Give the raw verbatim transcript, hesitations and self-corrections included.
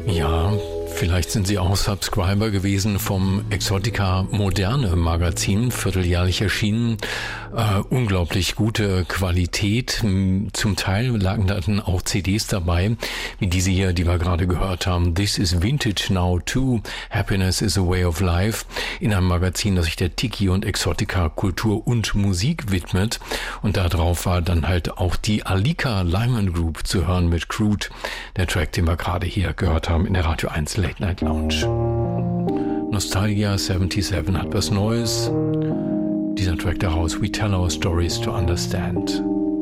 Ja, vielleicht sind Sie auch Subscriber gewesen vom Exotica Moderne Magazin, vierteljährlich erschienen. Äh, unglaublich gute Qualität. Zum Teil lagen da dann auch C Ds dabei, wie diese hier, die wir gerade gehört haben. This is Vintage Now Too. Happiness is a Way of Life. In einem Magazin, das sich der Tiki und Exotica Kultur und Musik widmet. Und da drauf war dann halt auch die Alika Lyman Group zu hören mit Crude. Der Track, den wir gerade hier gehört haben in der Radio eins Late Night Lounge. Nostalgia siebenundsiebzig hat was Neues. Dieser Track daraus, We Tell Our Stories to Understand.